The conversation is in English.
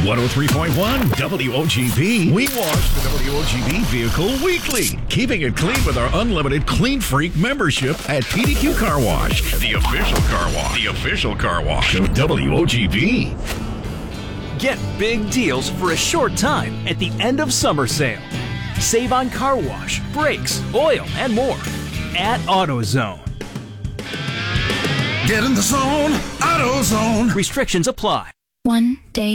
103.1 WOGB. We wash the WOGB vehicle weekly, keeping it clean with our unlimited Clean Freak membership at PDQ Car Wash, the official car wash. The official car wash of WOGB. Get big deals for a short time at the end of summer sale. Save on car wash, brakes, oil, and more at AutoZone. Get in the zone, AutoZone. Restrictions apply. One day